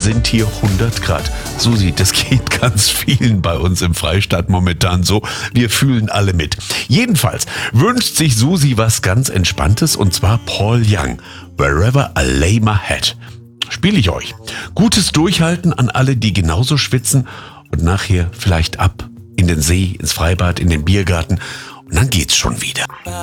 sind hier 100 Grad. Susi, das geht ganz vielen bei uns im Freistaat momentan so. Wir fühlen alle mit. Jedenfalls wünscht sich Susi was ganz Entspanntes, und zwar Paul Young, Wherever I Lay My Head. Spiele ich euch. Gutes Durchhalten an alle, die genauso schwitzen, und nachher vielleicht ab in den See, ins Freibad, in den Biergarten, und dann geht's schon wieder.